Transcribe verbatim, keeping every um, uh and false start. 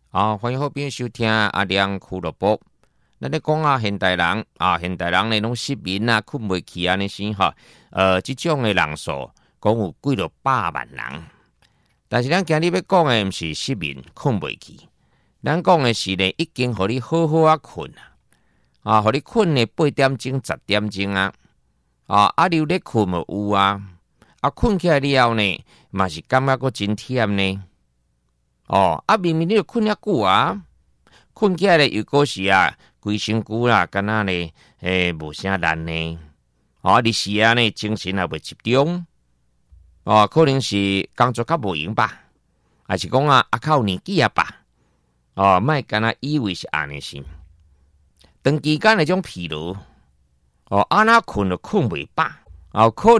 啊，欢迎好朋友收听阿亮俱乐部。咱咧讲啊，现代人啊，现代人咧拢失眠啊，困袂去安尼先吼。呃，即种诶人数讲有几落百万人，但是咱今日要讲诶，毋是失眠困袂去，咱讲诶是咧已经互你好好啊困啊，啊，互你困咧八点钟、十点钟啊，啊，啊，你咧困无有啊？啊，困起来了后呢，嘛是感觉佫真忝呢。哦，啊，明明你就困遐久啊，困起来咧又果是啊，规身躯啦，敢若咧，诶，无啥力呢。哦，你是啊呢，精神也袂集中。哦，可能是工作较无用吧，还是讲啊，啊靠年纪啊吧。哦，莫敢若以为是安尼先。长期间那种疲劳，哦，安那困就困袂饱，哦，可